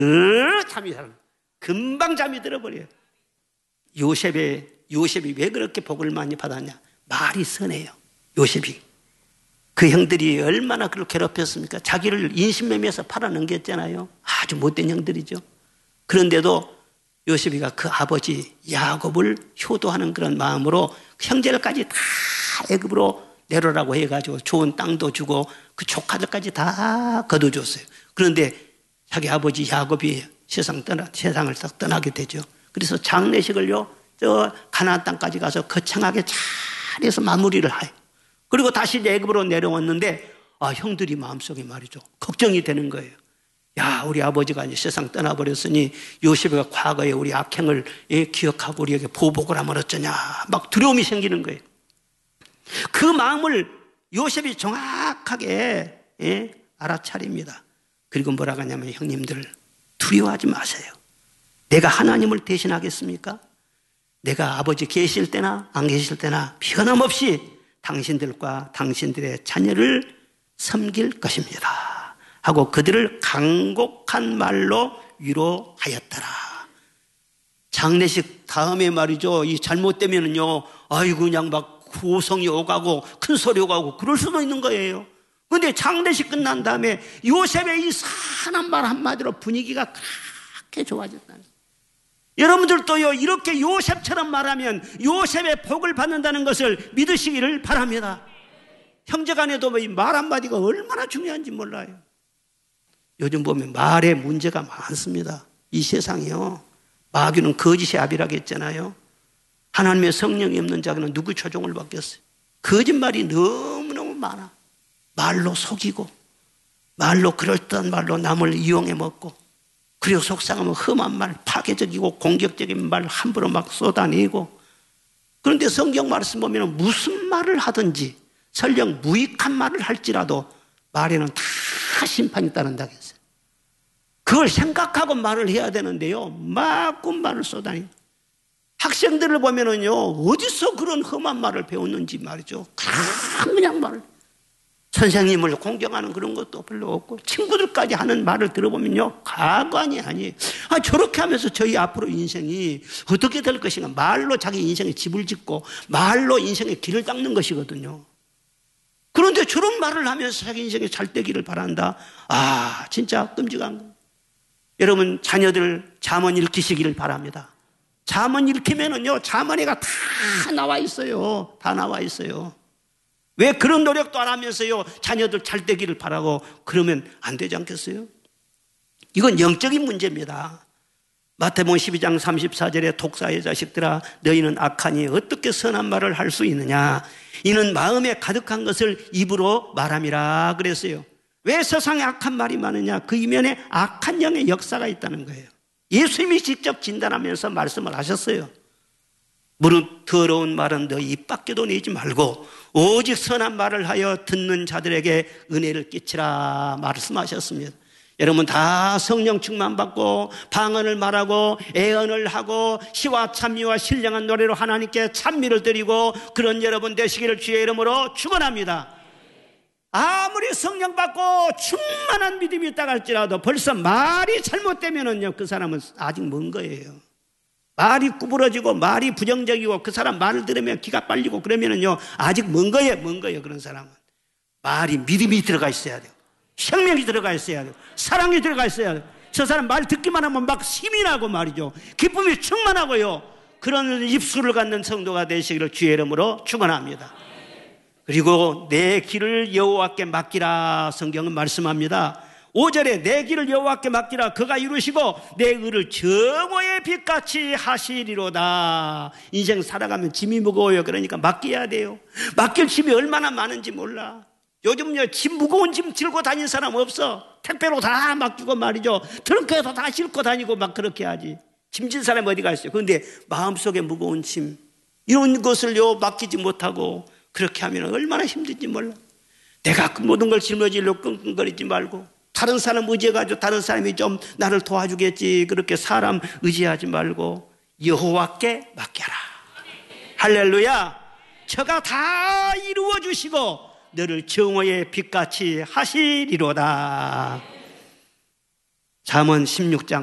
잠이 들어요. 금방 잠이 들어버려요. 요셉이 왜 그렇게 복을 많이 받았냐? 말이 선해요. 요셉이. 그 형들이 얼마나 그를 괴롭혔습니까? 자기를 인신매매해서 팔아넘겼잖아요. 아주 못된 형들이죠. 그런데도 요셉이가 그 아버지 야곱을 효도하는 그런 마음으로 형제들까지 다 애굽으로 내려라고 해가지고 좋은 땅도 주고 그 조카들까지 다 거둬줬어요. 그런데 자기 아버지 야곱이 세상을 딱 떠나게 되죠. 그래서 장례식을요, 저 가나안 땅까지 가서 거창하게 잘해서 마무리를 해요. 그리고 다시 애굽으로 내려왔는데, 형들이 마음속에 말이죠, 걱정이 되는 거예요. 야, 우리 아버지가 이제 세상 떠나버렸으니 요셉이가 과거에 우리 악행을 기억하고 우리에게 보복을 하면 어쩌냐, 막 두려움이 생기는 거예요. 그 마음을 요셉이 정확하게 알아차립니다. 그리고 뭐라고 하냐면, 형님들 두려워하지 마세요. 내가 하나님을 대신하겠습니까? 내가 아버지 계실 때나 안 계실 때나 변함없이 당신들과 당신들의 자녀를 섬길 것입니다 하고 그들을 간곡한 말로 위로하였더라. 장례식 다음에 말이죠, 이 잘못되면은요, 아이고 그냥 막 고성이 오가고 큰 소리 오가고 그럴 수도 있는 거예요. 그런데 장례식 끝난 다음에 요셉의 이 선한 말 한마디로 분위기가 그렇게 좋아졌다는. 여러분들도요, 이렇게 요셉처럼 말하면 요셉의 복을 받는다는 것을 믿으시기를 바랍니다. 형제간에도 말 한마디가 얼마나 중요한지 몰라요. 요즘 보면 말에 문제가 많습니다. 이 세상이요, 마귀는 거짓의 아비라고 했잖아요. 하나님의 성령이 없는 자는 누구 조종을 받겠어요? 거짓말이 너무너무 많아. 말로 속이고, 말로 그럴듯한 말로 남을 이용해 먹고, 그리고 속상하면 험한 말, 파괴적이고 공격적인 말 함부로 막 쏟아내고. 그런데 성경 말씀 보면 무슨 말을 하든지 설령 무익한 말을 할지라도 말에는 다 심판이 있다는다고 했어요. 그걸 생각하고 말을 해야 되는데요, 막 꿈말을 쏟아내고. 학생들을 보면은요, 어디서 그런 험한 말을 배웠는지 말이죠, 그냥 말을. 선생님을 공경하는 그런 것도 별로 없고, 친구들까지 하는 말을 들어보면요, 가관이 아니에요. 저렇게 하면서 저희 앞으로 인생이 어떻게 될 것인가, 말로 자기 인생에 집을 짓고 말로 인생의 길을 닦는 것이거든요. 그런데 저런 말을 하면서 자기 인생에 잘 되기를 바란다. 진짜 끔찍한 거. 여러분, 자녀들 잠언 읽히시기를 바랍니다. 잠언 읽히면은요, 잠언에가 다 나와 있어요. 다 나와 있어요. 왜 그런 노력도 안 하면서요, 자녀들 잘 되기를 바라고 그러면 안 되지 않겠어요? 이건 영적인 문제입니다. 마태복음 12장 34절에 독사의 자식들아, 너희는 악하니 어떻게 선한 말을 할 수 있느냐? 이는 마음에 가득한 것을 입으로 말함이라 그랬어요. 왜 세상에 악한 말이 많으냐? 그 이면에 악한 영의 역사가 있다는 거예요. 예수님이 직접 진단하면서 말씀을 하셨어요. 무릇 더러운 말은 너희 입 밖에도 내지 말고 오직 선한 말을 하여 듣는 자들에게 은혜를 끼치라 말씀하셨습니다. 여러분 다 성령 충만 받고 방언을 말하고 애언을 하고 시와 찬미와 신령한 노래로 하나님께 찬미를 드리고 그런 여러분 되시기를 주의 이름으로 축원합니다. 아무리 성령 받고 충만한 믿음이 있다고 할지라도 벌써 말이 잘못되면은요, 그 사람은 아직 먼 거예요. 말이 구부러지고 말이 부정적이고 그 사람 말을 들으면 기가 빨리고 그러면은요, 아직 먼 거예요. 그런 사람은 말이 믿음이 들어가 있어야 돼요. 생명이 들어가 있어야 돼요. 사랑이 들어가 있어야 돼요. 저 사람 말 듣기만 하면 막 힘이 나고 말이죠, 기쁨이 충만하고요, 그런 입술을 갖는 성도가 되시기를 주의 이름으로 축원합니다. 그리고 내 길을 여호와께 맡기라 성경은 말씀합니다. 5절에 내 길을 여호와께 맡기라 그가 이루시고 내 의를 정오의 빛같이 하시리로다. 인생 살아가면 짐이 무거워요. 그러니까 맡겨야 돼요. 맡길 짐이 얼마나 많은지 몰라. 요즘요, 짐 무거운 짐 들고 다니는 사람 없어. 택배로 다 맡기고 말이죠, 트렁크에서 다 싣고 다니고 막 그렇게 하지. 짐진 사람이 어디가 있어요. 그런데 마음속에 무거운 짐 이런 것을요 맡기지 못하고 그렇게 하면 얼마나 힘든지 몰라. 내가 그 모든 걸 짊어지려고 끙끙거리지 말고 다른 사람 의지해가지고 다른 사람이 좀 나를 도와주겠지 그렇게 사람 의지하지 말고 여호와께 맡겨라. 할렐루야. 저가 다 이루어 주시고 너를 정오의 빛같이 하시리로다. 잠언 16장